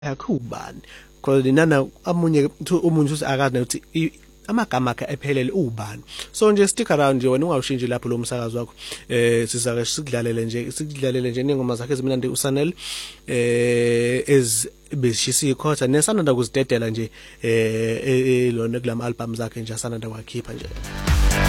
yakho ubani because nana amunye umuntu uthi akazi ukuthi amagama akhe ephelele ubani. So nje stick around nje wena ungawushintshe lapho lo msakazo wakho sizake sikudlalele nje ningoma zakhe ezimnandi uSanel bezishisa ikhotha nesananda kuzidedela nje lona kulama album zakhe nje asananda wakhipha nje.